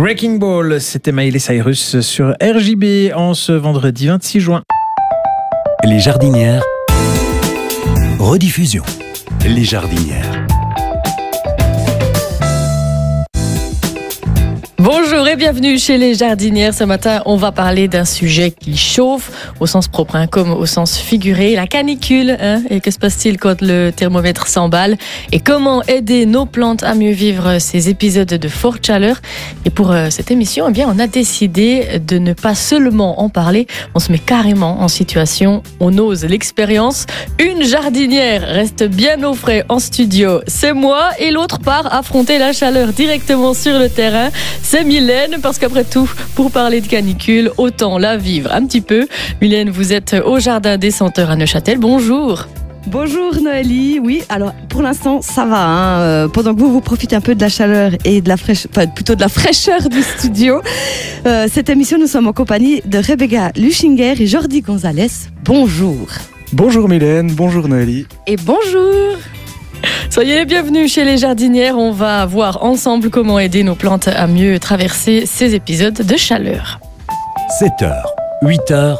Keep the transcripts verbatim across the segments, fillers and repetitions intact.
Wrecking Ball, c'était Miley Cyrus sur R J B en ce vendredi vingt-six juin. Les Jardinières, rediffusion. Les Jardinières. Bonjour et bienvenue chez les Jardinières. Ce matin, on va parler d'un sujet qui chauffe, au sens propre hein, comme au sens figuré, la canicule. Hein, et que se passe-t-il quand le thermomètre s'emballe? Et comment aider nos plantes à mieux vivre ces épisodes de forte chaleur? Et pour euh, cette émission, eh bien, on a décidé de ne pas seulement en parler, on se met carrément en situation, on ose l'expérience. Une jardinière reste bien au frais en studio, c'est moi, et l'autre part affronter la chaleur directement sur le terrain. C'est Mylène, parce qu'après tout, pour parler de canicule, autant la vivre un petit peu. Mylène, vous êtes au Jardin des Senteurs à Neuchâtel. Bonjour. Bonjour Noélie, oui, alors pour l'instant ça va, hein, euh, pendant que vous vous profitez un peu de la chaleur et de la fraîcheur, enfin plutôt de la fraîcheur du studio, euh, cette émission nous sommes en compagnie de Rebecca Luchinger et Jordi Gonzalez. Bonjour. Bonjour Mylène, bonjour Noélie. Et bonjour. Soyez les bienvenus chez les Jardinières, on va voir ensemble comment aider nos plantes à mieux traverser ces épisodes de chaleur. sept heures, huit heures,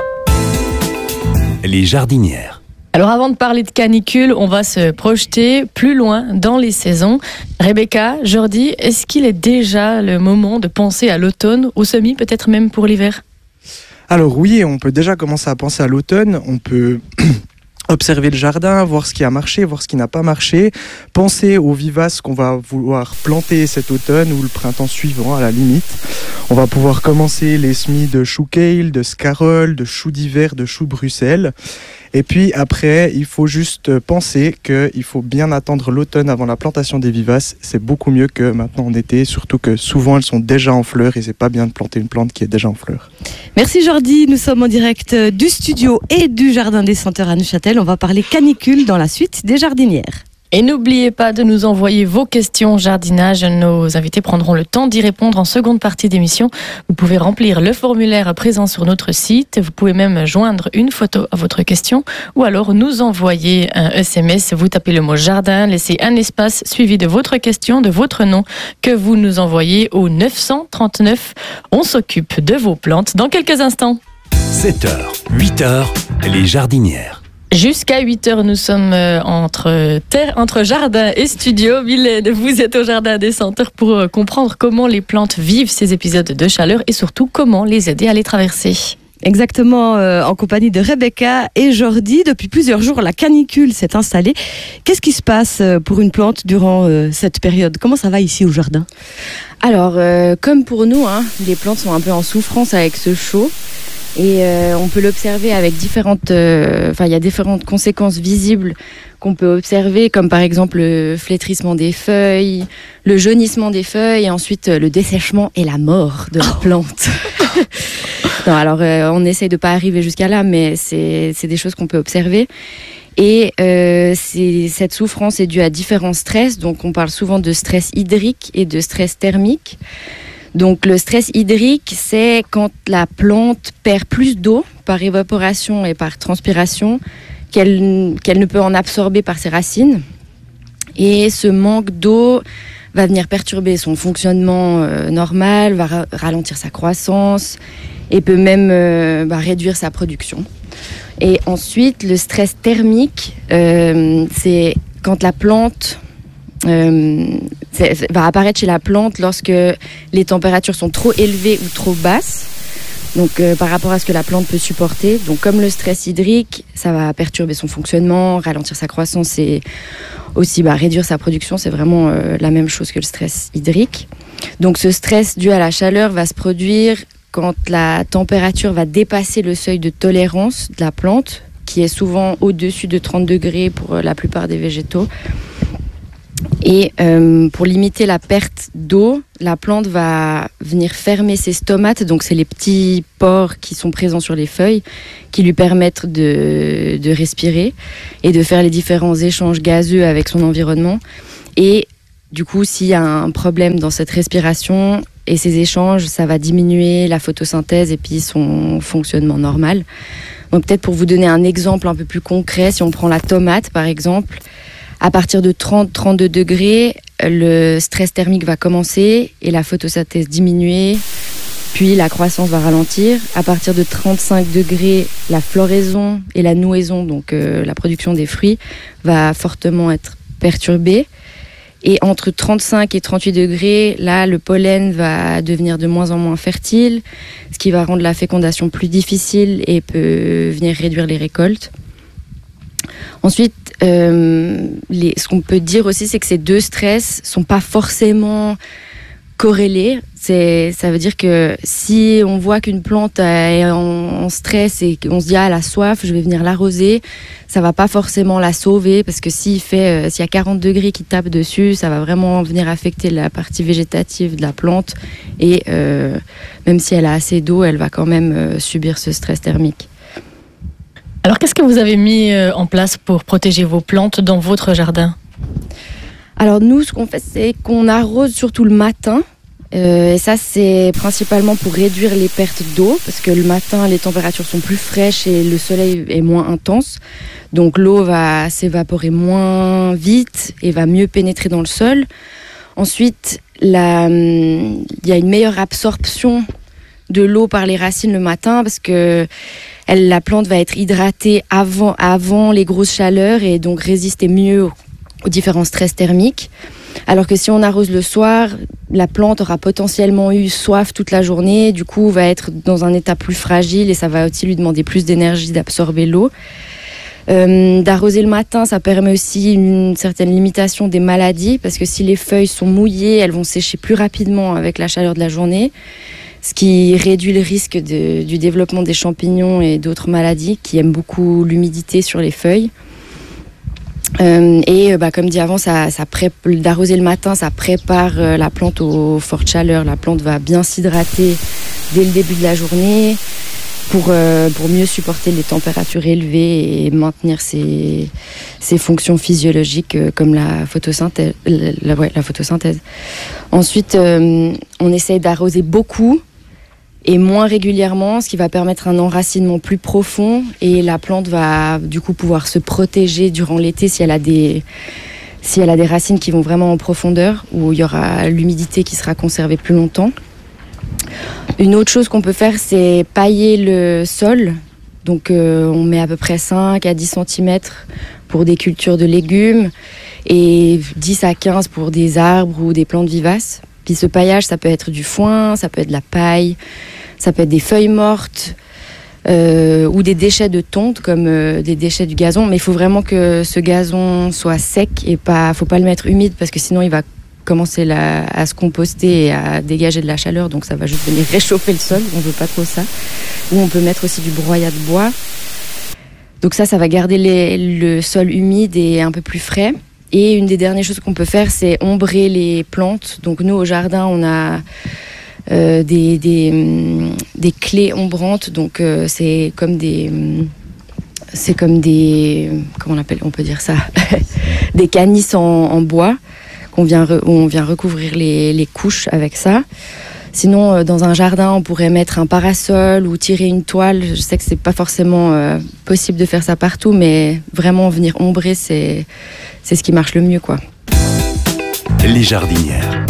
les Jardinières. Alors avant de parler de canicule, on va se projeter plus loin dans les saisons. Rebecca, Jordi, est-ce qu'il est déjà le moment de penser à l'automne, au semis, peut-être même pour l'hiver? Alors oui, on peut déjà commencer à penser à l'automne, on peut observer le jardin, voir ce qui a marché, voir ce qui n'a pas marché, penser aux vivaces qu'on va vouloir planter cet automne ou le printemps suivant à la limite. On va pouvoir commencer les semis de chou kale, de scarole, de choux d'hiver, de choux Bruxelles. Et puis après, il faut juste penser qu'il faut bien attendre l'automne avant la plantation des vivaces. C'est beaucoup mieux que maintenant en été, surtout que souvent elles sont déjà en fleurs et c'est pas bien de planter une plante qui est déjà en fleurs. Merci Jordi, nous sommes en direct du studio et du Jardin des Senteurs à Neuchâtel. On va parler canicule dans la suite des Jardinières. Et n'oubliez pas de nous envoyer vos questions jardinage. Nos invités prendront le temps d'y répondre en seconde partie d'émission. Vous pouvez remplir le formulaire présent sur notre site. Vous pouvez même joindre une photo à votre question ou alors nous envoyer un S M S. Vous tapez le mot jardin, laissez un espace suivi de votre question, de votre nom que vous nous envoyez au neuf cent trente-neuf. On s'occupe de vos plantes dans quelques instants. sept heures, huit heures, les Jardinières. Jusqu'à huit heures, nous sommes entre, terre, entre jardin et studio. Mylène, vous êtes au Jardin des Senteurs pour comprendre comment les plantes vivent ces épisodes de chaleur et surtout comment les aider à les traverser. Exactement, euh, en compagnie de Rebecca et Jordi. Depuis plusieurs jours, la canicule s'est installée. Qu'est-ce qui se passe pour une plante durant euh, cette période? Comment ça va ici au jardin? Alors, euh, comme pour nous, hein, les plantes sont un peu en souffrance avec ce chaud. Et euh, on peut l'observer avec différentes, euh, enfin il y a différentes conséquences visibles qu'on peut observer, comme par exemple le flétrissement des feuilles, le jaunissement des feuilles, et ensuite euh, le dessèchement et la mort de la plante. Non, alors euh, on essaye de pas arriver jusqu'à là, mais c'est c'est des choses qu'on peut observer. Et euh, c'est, cette souffrance est due à différents stress. Donc on parle souvent de stress hydrique et de stress thermique. Donc le stress hydrique, c'est quand la plante perd plus d'eau par évaporation et par transpiration qu'elle, qu'elle ne peut en absorber par ses racines. Et ce manque d'eau va venir perturber son fonctionnement euh, normal, va ra- ralentir sa croissance et peut même euh, bah, réduire sa production. Et ensuite, le stress thermique, euh, c'est quand la plante... Euh, va apparaître chez la plante lorsque les températures sont trop élevées ou trop basses, donc euh, par rapport à ce que la plante peut supporter. Donc comme le stress hydrique, ça va perturber son fonctionnement, ralentir sa croissance et aussi bah, réduire sa production. C'est vraiment euh, la même chose que le stress hydrique. Donc ce stress dû à la chaleur va se produire quand la température va dépasser le seuil de tolérance de la plante, qui est souvent au-dessus de trente degrés pour la plupart des végétaux. Et euh, pour limiter la perte d'eau, la plante va venir fermer ses stomates, donc c'est les petits pores qui sont présents sur les feuilles, qui lui permettent de, de respirer et de faire les différents échanges gazeux avec son environnement. Et du coup, s'il y a un problème dans cette respiration et ces échanges, ça va diminuer la photosynthèse et puis son fonctionnement normal. Donc peut-être pour vous donner un exemple un peu plus concret, si on prend la tomate par exemple, À partir de trente à trente-deux degrés, le stress thermique va commencer et la photosynthèse diminuer, puis la croissance va ralentir. À partir de trente-cinq degrés, la floraison et la nouaison, donc euh, la production des fruits, va fortement être perturbée. Et entre trente-cinq et trente-huit degrés, là, le pollen va devenir de moins en moins fertile, ce qui va rendre la fécondation plus difficile et peut venir réduire les récoltes. Ensuite, euh, les, ce qu'on peut dire aussi, c'est que ces deux stress sont pas forcément corrélés. C'est, ça veut dire que si on voit qu'une plante est en, en stress et qu'on se dit ah, elle a soif, je vais venir l'arroser, ça va pas forcément la sauver parce que s'il fait, euh, s'il y a quarante degrés qui tapent dessus, ça va vraiment venir affecter la partie végétative de la plante et euh, même si elle a assez d'eau, elle va quand même euh, subir ce stress thermique. Alors, qu'est-ce que vous avez mis en place pour protéger vos plantes dans votre jardin ? Alors, nous, ce qu'on fait, c'est qu'on arrose surtout le matin. Euh, et ça, c'est principalement pour réduire les pertes d'eau, parce que le matin, les températures sont plus fraîches et le soleil est moins intense. Donc, l'eau va s'évaporer moins vite et va mieux pénétrer dans le sol. Ensuite, la, il y a une meilleure absorption de l'eau par les racines le matin, parce que elle, la plante va être hydratée avant, avant les grosses chaleurs et donc résister mieux aux, aux différents stress thermiques. Alors que si on arrose le soir, la plante aura potentiellement eu soif toute la journée, du coup va être dans un état plus fragile et ça va aussi lui demander plus d'énergie d'absorber l'eau. Euh, d'arroser le matin, ça permet aussi une certaine limitation des maladies, parce que si les feuilles sont mouillées, elles vont sécher plus rapidement avec la chaleur de la journée, ce qui réduit le risque de, du développement des champignons et d'autres maladies qui aiment beaucoup l'humidité sur les feuilles. Euh, et bah, comme dit avant, ça, ça pré- d'arroser le matin, ça prépare euh, la plante aux fortes chaleurs. La plante va bien s'hydrater dès le début de la journée pour, euh, pour mieux supporter les températures élevées et maintenir ses, ses fonctions physiologiques euh, comme la photosynthèse. La, ouais, la photosynthèse. Ensuite, euh, on essaye d'arroser beaucoup et moins régulièrement, ce qui va permettre un enracinement plus profond et la plante va du coup pouvoir se protéger durant l'été si elle a des, si elle a des racines qui vont vraiment en profondeur, où il y aura l'humidité qui sera conservée plus longtemps. Une autre chose qu'on peut faire, c'est pailler le sol. Donc euh, on met à peu près cinq à dix centimètres pour des cultures de légumes et dix à quinze pour des arbres ou des plantes vivaces. Puis ce paillage, ça peut être du foin, ça peut être de la paille, ça peut être des feuilles mortes euh, ou des déchets de tonte comme euh, des déchets du gazon. Mais il faut vraiment que ce gazon soit sec et pas, faut pas le mettre humide parce que sinon il va commencer la, à se composter et à dégager de la chaleur. Donc ça va juste venir réchauffer le sol, on veut pas trop ça. Ou on peut mettre aussi du broyat de bois. Donc ça, ça va garder les, le sol humide et un peu plus frais. Et une des dernières choses qu'on peut faire, c'est ombrer les plantes. Donc nous, au jardin, on a euh, des, des, des clés ombrantes. Donc euh, c'est comme des... C'est comme des... Comment on appelle, on peut dire ça des canisses en, en bois qu'on vient, re, on vient recouvrir les, les couches avec ça. Sinon, euh, dans un jardin, on pourrait mettre un parasol ou tirer une toile. Je sais que c'est pas forcément euh, possible de faire ça partout, mais vraiment venir ombrer, c'est... C'est ce qui marche le mieux, quoi. Les jardinières.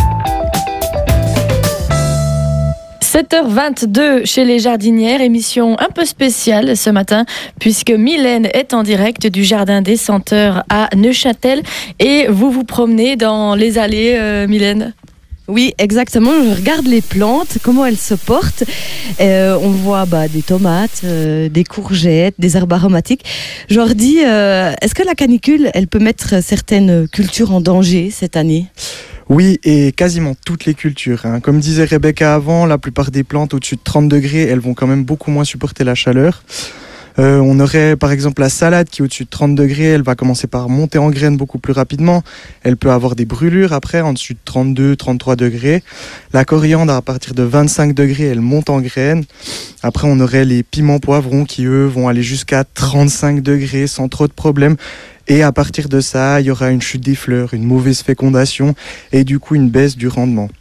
sept heures vingt-deux chez les jardinières, émission un peu spéciale ce matin, puisque Mylène est en direct du Jardin des Senteurs à Neuchâtel. Et vous vous promenez dans les allées, euh, Mylène ? Oui, exactement. Je regarde les plantes, comment elles se portent. Euh, on voit bah, des tomates, euh, des courgettes, des herbes aromatiques. Je leur dis, euh, est-ce que la canicule, elle peut mettre certaines cultures en danger cette année ? Oui, et quasiment toutes les cultures. Hein. Comme disait Rebecca avant, la plupart des plantes au-dessus de trente degrés, elles vont quand même beaucoup moins supporter la chaleur. Euh, on aurait par exemple la salade qui au-dessus de trente degrés, elle va commencer par monter en graines beaucoup plus rapidement. Elle peut avoir des brûlures après, en dessus de trente-deux, trente-trois degrés. La coriandre à partir de vingt-cinq degrés, elle monte en graines. Après on aurait les piments poivrons qui eux vont aller jusqu'à trente-cinq degrés sans trop de problèmes. Et à partir de ça, il y aura une chute des fleurs, une mauvaise fécondation et du coup une baisse du rendement.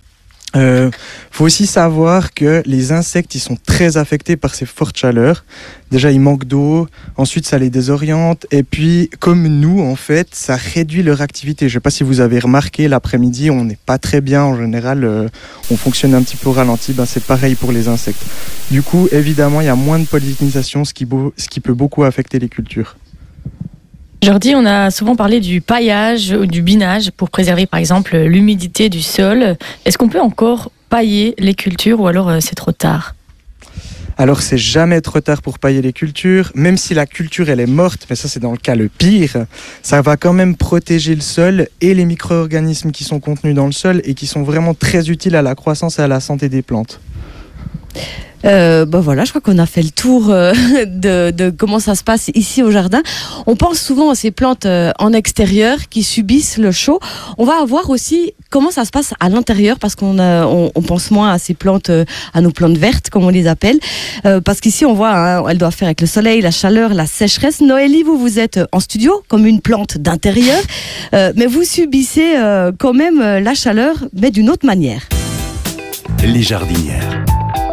Euh, faut aussi savoir que les insectes, ils sont très affectés par ces fortes chaleurs. Déjà, ils manquent d'eau. Ensuite, ça les désoriente. Et puis, comme nous, en fait, ça réduit leur activité. Je ne sais pas si vous avez remarqué, l'après-midi, on n'est pas très bien. En général, euh, on fonctionne un petit peu au ralenti. Ben, c'est pareil pour les insectes. Du coup, évidemment, il y a moins de pollinisation, ce qui, beau, ce qui peut beaucoup affecter les cultures. Jordi, on a souvent parlé du paillage ou du binage pour préserver par exemple l'humidité du sol. Est-ce qu'on peut encore pailler les cultures ou alors euh, c'est trop tard ? Alors c'est jamais trop tard pour pailler les cultures, même si la culture elle est morte, mais ça c'est dans le cas le pire, ça va quand même protéger le sol et les micro-organismes qui sont contenus dans le sol et qui sont vraiment très utiles à la croissance et à la santé des plantes. Euh, ben voilà, je crois qu'on a fait le tour euh, de, de comment ça se passe ici au jardin. On pense souvent à ces plantes euh, en extérieur qui subissent le chaud. On va voir aussi comment ça se passe à l'intérieur parce qu'on a, on, on pense moins à ces plantes, euh, à nos plantes vertes comme on les appelle. Euh, parce qu'ici on voit, hein, elles doivent faire avec le soleil, la chaleur, la sécheresse. Noélie, vous vous êtes en studio comme une plante d'intérieur, euh, mais vous subissez euh, quand même euh, la chaleur, mais d'une autre manière. Les jardinières.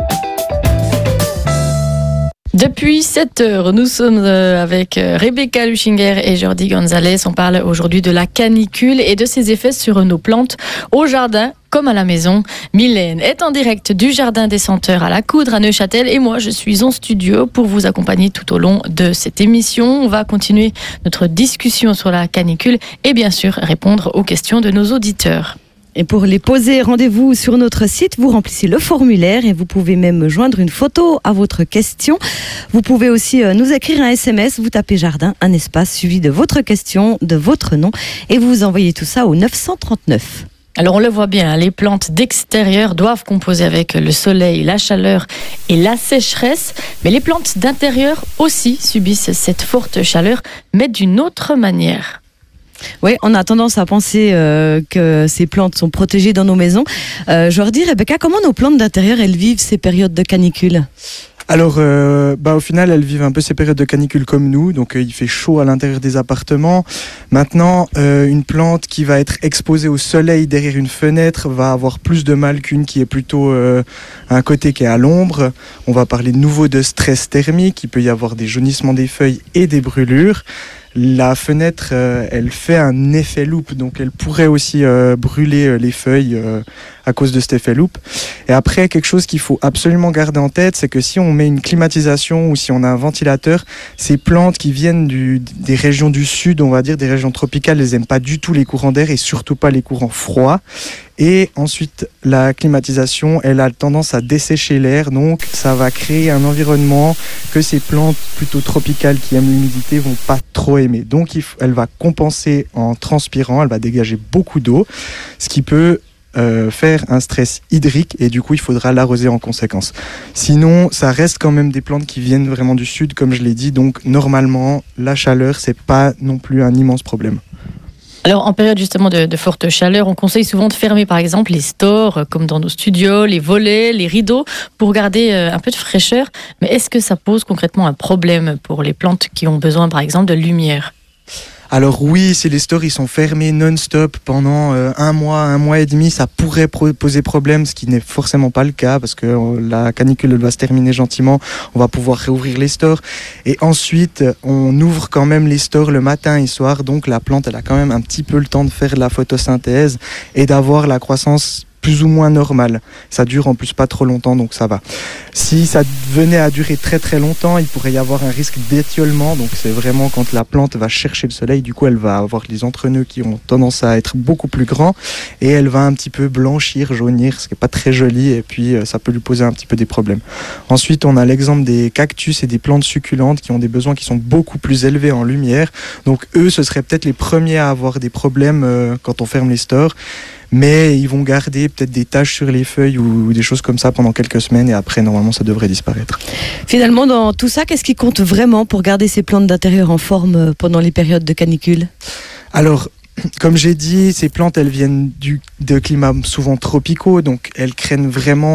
Depuis sept heures, nous sommes avec Rebecca Luchinger et Jordi Gonzalez. On parle aujourd'hui de la canicule et de ses effets sur nos plantes au jardin comme à la maison. Mylène est en direct du Jardin des Senteurs à la Coudre à Neuchâtel et moi je suis en studio pour vous accompagner tout au long de cette émission. On va continuer notre discussion sur la canicule et bien sûr répondre aux questions de nos auditeurs. Et pour les poser, rendez-vous sur notre site, vous remplissez le formulaire et vous pouvez même joindre une photo à votre question. Vous pouvez aussi nous écrire un S M S, vous tapez jardin, un espace suivi de votre question, de votre nom et vous envoyez tout ça au neuf cent trente-neuf. Alors on le voit bien, les plantes d'extérieur doivent composer avec le soleil, la chaleur et la sécheresse, mais les plantes d'intérieur aussi subissent cette forte chaleur, mais d'une autre manière. Oui, on a tendance à penser euh, que ces plantes sont protégées dans nos maisons. Euh, Jordi, Rebecca, comment nos plantes d'intérieur, elles vivent ces périodes de canicule ? Alors, euh, bah, au final, elles vivent un peu ces périodes de canicule comme nous, donc euh, il fait chaud à l'intérieur des appartements. Maintenant, euh, une plante qui va être exposée au soleil derrière une fenêtre va avoir plus de mal qu'une qui est plutôt euh, à un côté qui est à l'ombre. On va parler de nouveau de stress thermique, il peut y avoir des jaunissements des feuilles et des brûlures. La fenêtre, euh, elle fait un effet loupe, donc elle pourrait aussi euh, brûler euh, les feuilles euh, à cause de cet effet loupe. Et après, quelque chose qu'il faut absolument garder en tête, c'est que si on met une climatisation ou si on a un ventilateur, ces plantes qui viennent du, des régions du sud, on va dire des régions tropicales, elles n'aiment pas du tout les courants d'air et surtout pas les courants froids. Et ensuite, la climatisation, elle a tendance à dessécher l'air, donc ça va créer un environnement que ces plantes plutôt tropicales qui aiment l'humidité vont pas trop aimer. Donc, il faut, elle va compenser en transpirant, elle va dégager beaucoup d'eau, ce qui peut euh, faire un stress hydrique et du coup, il faudra l'arroser en conséquence. Sinon, ça reste quand même des plantes qui viennent vraiment du sud, comme je l'ai dit, donc normalement, la chaleur, c'est pas non plus un immense problème. Alors, en période justement de, de forte chaleur, on conseille souvent de fermer par exemple les stores, comme dans nos studios, les volets, les rideaux, pour garder un peu de fraîcheur. Mais est-ce que ça pose concrètement un problème pour les plantes qui ont besoin par exemple de lumière ? Alors oui, si les stores ils sont fermés non-stop pendant euh, un mois, un mois et demi, ça pourrait pro- poser problème, ce qui n'est forcément pas le cas parce que euh, la canicule elle va se terminer gentiment, on va pouvoir réouvrir les stores et ensuite on ouvre quand même les stores le matin et soir, donc la plante elle a quand même un petit peu le temps de faire de la photosynthèse et d'avoir la croissance plus ou moins normal. Ça dure en plus pas trop longtemps, donc ça va. Si ça venait à durer très très longtemps, il pourrait y avoir un risque d'étiolement. Donc c'est vraiment quand la plante va chercher le soleil, du coup elle va avoir les entrenoeuds qui ont tendance à être beaucoup plus grands et elle va un petit peu blanchir, jaunir, ce qui n'est pas très joli et puis ça peut lui poser un petit peu des problèmes. Ensuite, on a l'exemple des cactus et des plantes succulentes qui ont des besoins qui sont beaucoup plus élevés en lumière. Donc eux, ce seraient peut-être les premiers à avoir des problèmes euh, quand on ferme les stores. Mais ils vont garder peut-être des taches sur les feuilles ou des choses comme ça pendant quelques semaines et après, normalement, ça devrait disparaître. Finalement, dans tout ça, qu'est-ce qui compte vraiment pour garder ces plantes d'intérieur en forme pendant les périodes de canicule ? Alors, comme j'ai dit, ces plantes, elles viennent du, de climats souvent tropicaux, donc elles craignent vraiment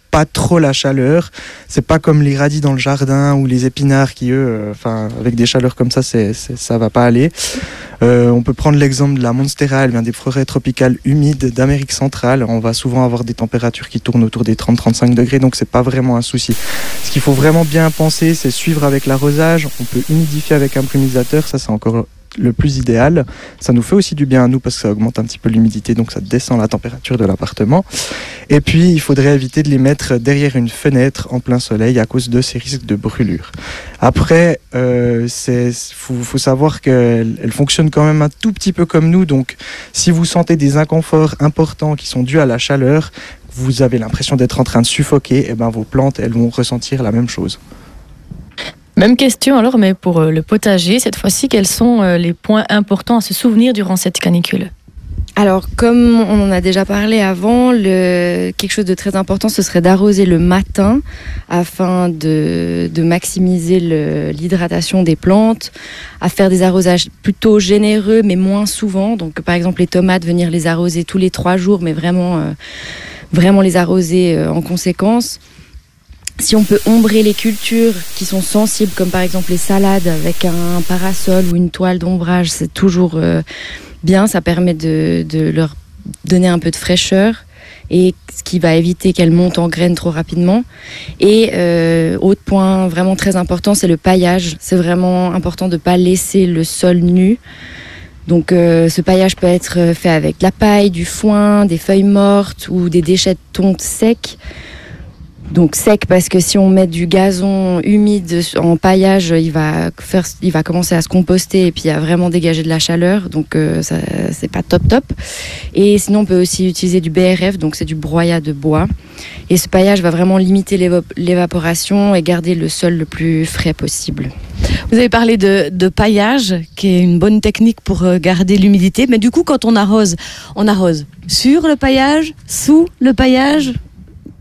pas trop la chaleur. C'est pas comme les radis dans le jardin ou les épinards qui, eux, enfin, euh, avec des chaleurs comme ça, c'est, c'est, ça va pas aller. Euh, on peut prendre l'exemple de la Monstera, elle vient des forêts tropicales humides d'Amérique centrale. On va souvent avoir des températures qui tournent autour des trente à trente-cinq degrés, donc c'est pas vraiment un souci. Ce qu'il faut vraiment bien penser, c'est suivre avec l'arrosage. On peut humidifier avec un plumisateur, ça c'est encore le plus idéal. Ça nous fait aussi du bien à nous parce que ça augmente un petit peu l'humidité, donc ça descend la température de l'appartement. Et puis il faudrait éviter de les mettre derrière une fenêtre en plein soleil à cause de ces risques de brûlure. Après, euh, c'est faut, faut savoir qu'elles elles fonctionnent quand même un tout petit peu comme nous, donc si vous sentez des inconforts importants qui sont dus à la chaleur, vous avez l'impression d'être en train de suffoquer, et ben vos plantes elles vont ressentir la même chose. Même question alors, mais pour le potager, cette fois-ci, quels sont les points importants à se souvenir durant cette canicule ? Alors, comme on en a déjà parlé avant, le... quelque chose de très important, ce serait d'arroser le matin afin de, de maximiser le... l'hydratation des plantes, à faire des arrosages plutôt généreux, mais moins souvent. Donc, par exemple, les tomates, venir les arroser tous les trois jours, mais vraiment, euh, vraiment les arroser euh, en conséquence. Si on peut ombrer les cultures qui sont sensibles, comme par exemple les salades avec un parasol ou une toile d'ombrage, c'est toujours euh, bien. Ça permet de, de leur donner un peu de fraîcheur et ce qui va éviter qu'elles montent en graines trop rapidement. Et euh, autre point vraiment très important, c'est le paillage. C'est vraiment important de ne pas laisser le sol nu. Donc euh, ce paillage peut être fait avec de la paille, du foin, des feuilles mortes ou des déchets de tonte secs. Donc sec parce que si on met du gazon humide en paillage, il va faire, il va commencer à se composter et puis à vraiment dégager de la chaleur. Donc euh, ça, c'est pas top top. Et sinon on peut aussi utiliser du B R F, donc c'est du broyat de bois. Et ce paillage va vraiment limiter l'évo- l'évaporation et garder le sol le plus frais possible. Vous avez parlé de, de paillage, qui est une bonne technique pour garder l'humidité. Mais du coup, quand on arrose, on arrose sur le paillage, sous le paillage. Où ?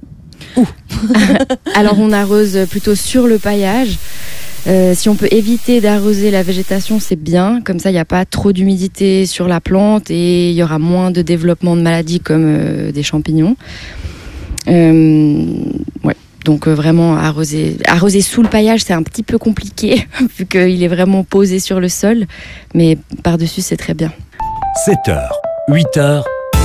Alors on arrose plutôt sur le paillage. Euh, si on peut éviter d'arroser la végétation, c'est bien. Comme ça, il n'y a pas trop d'humidité sur la plante et il y aura moins de développement de maladies comme euh, des champignons. Euh, ouais. Donc euh, vraiment arroser, arroser sous le paillage, c'est un petit peu compliqué vu qu'il est vraiment posé sur le sol. Mais par-dessus, c'est très bien. sept heures, huit heures,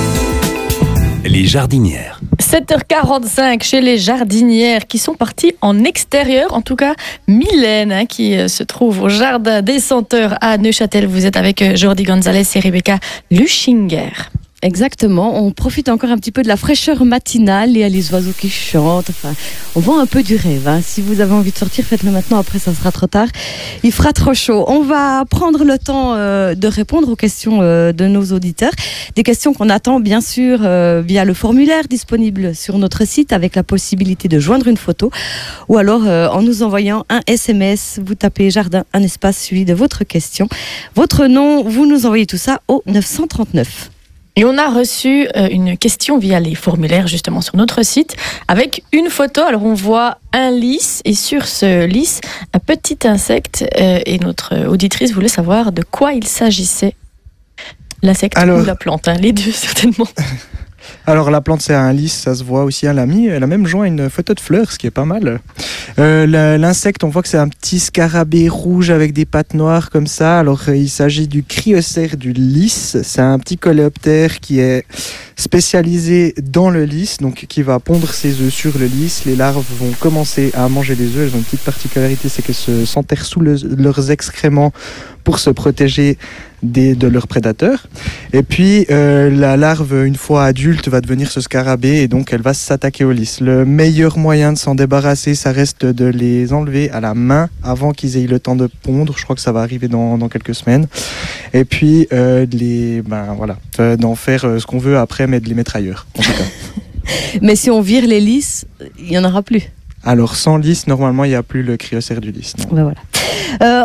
les jardinières. sept heures quarante-cinq chez les jardinières qui sont parties en extérieur. En tout cas, Mylène hein, qui euh, se trouve au Jardin des Senteurs à Neuchâtel. Vous êtes avec euh, Jordi Gonzalez et Rebecca Luschinger. Exactement, on profite encore un petit peu de la fraîcheur matinale, il y a les oiseaux qui chantent, enfin, on vend un peu du rêve. Hein. Si vous avez envie de sortir, faites-le maintenant, après ça sera trop tard. Il fera trop chaud. On va prendre le temps euh, de répondre aux questions euh, de nos auditeurs. Des questions qu'on attend bien sûr euh, via le formulaire disponible sur notre site avec la possibilité de joindre une photo ou alors euh, en nous envoyant un S M S. Vous tapez jardin, un espace suivi de votre question. Votre nom, vous nous envoyez tout ça au neuf cent trente-neuf. Et on a reçu euh, une question via les formulaires justement sur notre site avec une photo. Alors on voit un lys et sur ce lys un petit insecte euh, et notre auditrice voulait savoir de quoi il s'agissait. L'insecte Alors... ou la plante, hein, les deux certainement. Alors la plante c'est un lys, ça se voit aussi, elle a mis, elle a même joint une photo de fleurs, ce qui est pas mal. Euh, la, l'insecte, on voit que c'est un petit scarabée rouge avec des pattes noires comme ça. Alors euh, il s'agit du Cryocère du lys, c'est un petit coléoptère qui est spécialisé dans le lys, donc qui va pondre ses œufs sur le lys. Les larves vont commencer à manger les œufs, elles ont une petite particularité, c'est qu'elles se s'enterrent sous le, leurs excréments pour se protéger des, de leurs prédateurs. Et puis euh, la larve, une fois adulte, va devenir ce scarabée et donc elle va s'attaquer au lys. Le meilleur moyen de s'en débarrasser, ça reste de les enlever à la main avant qu'ils aient le temps de pondre. Je crois que ça va arriver dans, dans quelques semaines. Et puis euh, de les, ben, voilà, euh, d'en faire euh, ce qu'on veut après, mais de les mettre ailleurs, en tout cas. Mais si on vire les lys, il n'y en aura plus. Alors sans lys, normalement, il n'y a plus le Cryocère du lys. Non. Ben voilà. Euh,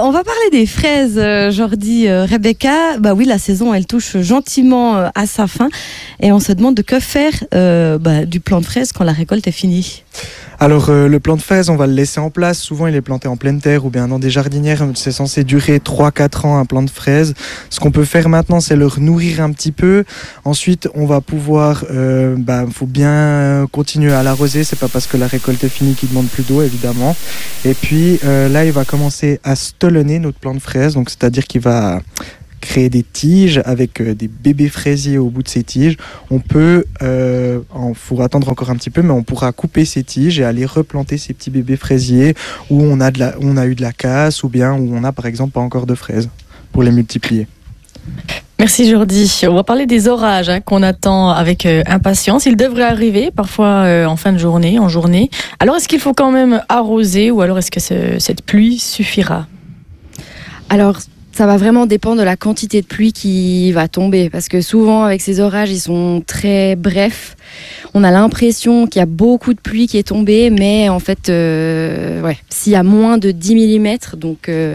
on va parler des fraises, euh, Jordi, euh, Rebecca. Bah oui, la saison, elle touche gentiment euh, à sa fin. Et on se demande de que faire euh, bah, du plant de fraises quand la récolte est finie. Alors euh, le plant de fraises, on va le laisser en place. Souvent il est planté en pleine terre ou bien dans des jardinières. C'est censé durer trois à quatre ans un plant de fraises. Ce qu'on peut faire maintenant, c'est le nourrir un petit peu. Ensuite on va pouvoir, euh, bah, faut bien continuer à l'arroser. C'est pas parce que la récolte est finie qu'il demande plus d'eau évidemment. Et puis euh, là il va commencer à stolonner notre plant de fraises. Donc c'est-à-dire qu'il va créer des tiges avec euh, des bébés fraisiers au bout de ces tiges. On peut, euh, il faut attendre encore un petit peu, mais on pourra couper ces tiges et aller replanter ces petits bébés fraisiers où on a, de la, on a eu de la casse ou bien où on a par exemple pas encore de fraises pour les multiplier. Merci Jordi. On va parler des orages hein, qu'on attend avec euh, impatience. Ils devraient arriver parfois euh, en fin de journée, en journée. Alors est-ce qu'il faut quand même arroser ou alors est-ce que ce, cette pluie suffira ? Alors, ça va vraiment dépendre de la quantité de pluie qui va tomber. Parce que souvent, avec ces orages, ils sont très brefs. On a l'impression qu'il y a beaucoup de pluie qui est tombée. Mais en fait, euh, ouais, s'il y a moins de dix millimètres, donc euh,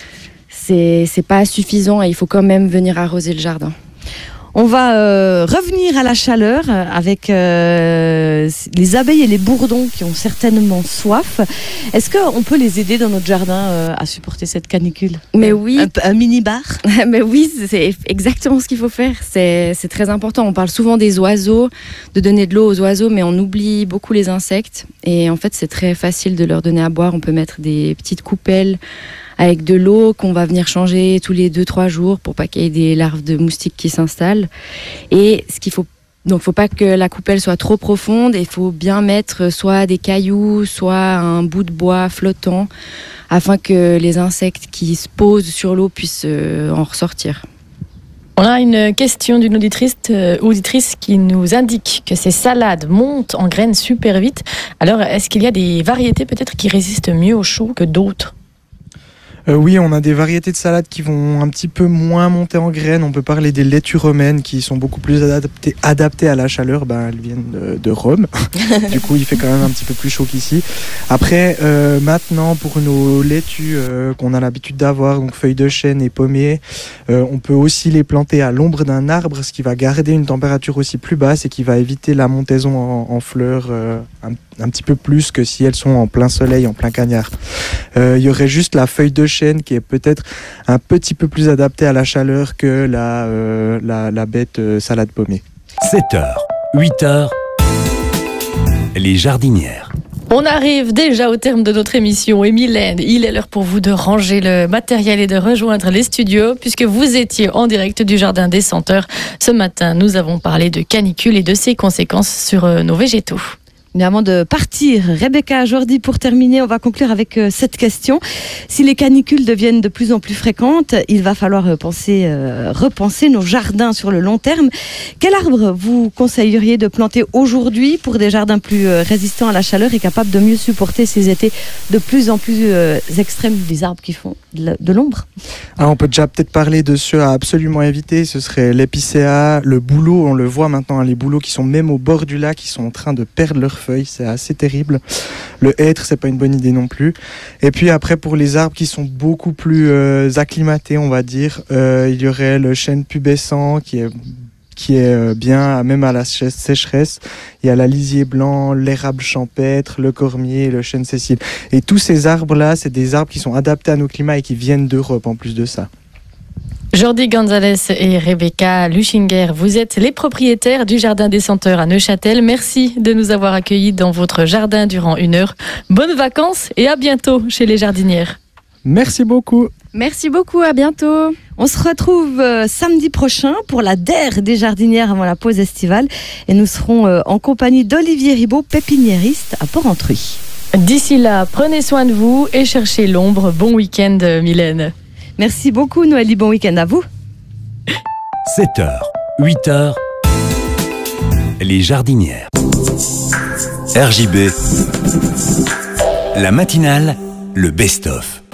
c'est, c'est pas suffisant et il faut quand même venir arroser le jardin. On va euh, revenir à la chaleur avec euh, les abeilles et les bourdons qui ont certainement soif. Est-ce qu'on peut les aider dans notre jardin euh, à supporter cette canicule ? Mais oui. Un, un mini-bar ? Mais oui, c'est exactement ce qu'il faut faire. C'est, c'est très important. On parle souvent des oiseaux, de donner de l'eau aux oiseaux, mais on oublie beaucoup les insectes. Et en fait, c'est très facile de leur donner à boire. On peut mettre des petites coupelles avec de l'eau qu'on va venir changer tous les deux trois jours pour pas qu'il y ait des larves de moustiques qui s'installent. Et ce qu'il faut, donc faut pas que la coupelle soit trop profonde et il faut bien mettre soit des cailloux, soit un bout de bois flottant afin que les insectes qui se posent sur l'eau puissent euh, en ressortir. On a une question d'une auditrice, euh, auditrice qui nous indique que ces salades montent en graines super vite. Alors, est-ce qu'il y a des variétés peut-être qui résistent mieux au chaud que d'autres ? Euh, oui, on a des variétés de salades qui vont un petit peu moins monter en graines. On peut parler des laitues romaines qui sont beaucoup plus adaptées, adaptées à la chaleur. Ben, elles viennent de, de Rome. Du coup, il fait quand même un petit peu plus chaud qu'ici. Après, euh, maintenant, pour nos laitues euh, qu'on a l'habitude d'avoir, donc feuilles de chêne et pommiers, euh, on peut aussi les planter à l'ombre d'un arbre, ce qui va garder une température aussi plus basse et qui va éviter la montaison en, en fleurs euh, un, un petit peu plus que si elles sont en plein soleil, en plein cagnard. Euh, il y aurait juste la feuille de chêne qui est peut-être un petit peu plus adaptée à la chaleur que la, euh, la, la bête euh, salade pommée. sept heures, huit heures, les jardinières. On arrive déjà au terme de notre émission et Mylène, il est l'heure pour vous de ranger le matériel et de rejoindre les studios puisque vous étiez en direct du Jardin des Senteurs. Ce matin, nous avons parlé de canicule et de ses conséquences sur nos végétaux. Mais avant de partir, Rebecca, Jordi, pour terminer, on va conclure avec euh, cette question. Si les canicules deviennent de plus en plus fréquentes, il va falloir penser, euh, repenser nos jardins sur le long terme. Quel arbre vous conseilleriez de planter aujourd'hui pour des jardins plus euh, résistants à la chaleur et capables de mieux supporter ces étés de plus en plus euh, extrêmes, des arbres qui font de, de l'ombre ? Alors, on peut déjà peut-être parler de ceux à absolument éviter. Ce serait l'épicéa, le bouleau. On le voit maintenant, les bouleaux qui sont même au bord du lac, qui sont en train de perdre leurs feuilles, c'est assez terrible. Le hêtre, c'est pas une bonne idée non plus. Et puis après, pour les arbres qui sont beaucoup plus euh, acclimatés, on va dire, euh, il y aurait le chêne pubescent qui est qui est bien même à la sécheresse. Il y a la lisier blanc, l'érable champêtre, le cormier, le chêne Cécile. Et tous ces arbres-là, c'est des arbres qui sont adaptés à nos climats et qui viennent d'Europe en plus de ça. Jordi Gonzalez et Rebecca Luchinger, vous êtes les propriétaires du Jardin des Senteurs à Neuchâtel. Merci de nous avoir accueillis dans votre jardin durant une heure. Bonnes vacances et à bientôt chez les jardinières. Merci beaucoup. Merci beaucoup, à bientôt. On se retrouve euh, samedi prochain pour la D E R des jardinières avant la pause estivale. Et nous serons euh, en compagnie d'Olivier Ribaud, pépiniériste à Porrentruy. D'ici là, prenez soin de vous et cherchez l'ombre. Bon week-end, Mylène. Merci beaucoup, Noélie. Bon week-end à vous. sept heures, huit heures, les jardinières. R J B, la matinale, le best-of.